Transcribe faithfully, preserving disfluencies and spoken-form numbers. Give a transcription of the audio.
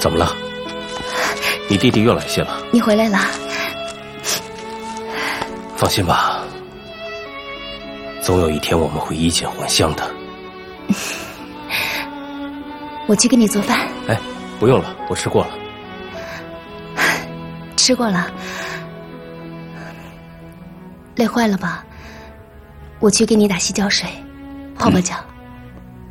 怎么了？你弟弟又来信了。 你回来了。 放心吧，总有一天我们会衣锦还乡的。 我去给你做饭。 哎，不用了，我吃过了。 吃过了。累坏了吧？我去给你打洗脚水，泡泡脚。嗯